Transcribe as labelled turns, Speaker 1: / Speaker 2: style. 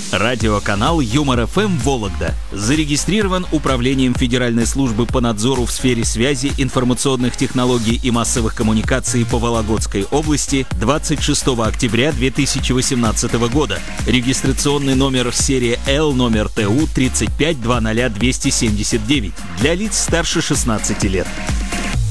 Speaker 1: Радиоканал Юмор ФМ Вологда зарегистрирован Управлением Федеральной службы по надзору в сфере связи, информационных технологий и массовых коммуникаций по Вологодской области 26 октября 2018 года. Регистрационный номер серия L номер ТУ 3520279 для лиц старше 16 лет.